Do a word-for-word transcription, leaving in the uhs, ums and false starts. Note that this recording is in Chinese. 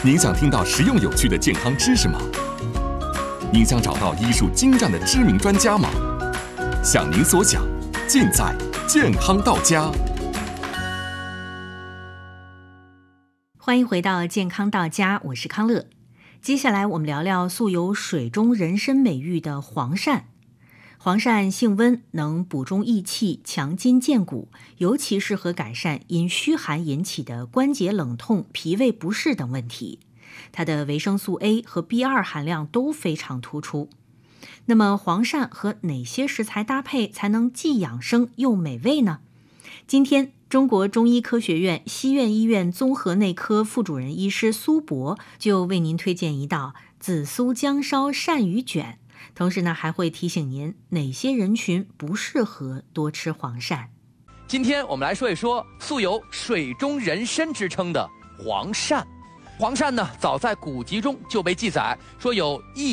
您想听到实用有趣的健康知识吗？您想找到医术精湛的知名专家吗？想您所想，尽在健康到家。 欢迎回到健康到家，我是康乐。接下来我们聊聊素有水中人参美誉的黄鳝。黄鳝性温，能补中益气、强筋健骨，尤其适合改善因虚寒引起的关节冷痛、脾胃不适等问题。它的维生素 A 和 B 二 含量都非常突出。那么黄鳝和哪些食材搭配才能既养生又美味呢？今天中国中医科学院西苑医院综合内科副主任医师苏博就为您推荐一道紫苏姜烧鳝鱼卷，同时呢还会提醒您哪些人群不适合多吃黄鳝。 今天我们来说一说素有水中人参之称的黄鳝。黄鳝呢，早在古籍中就被记载说有益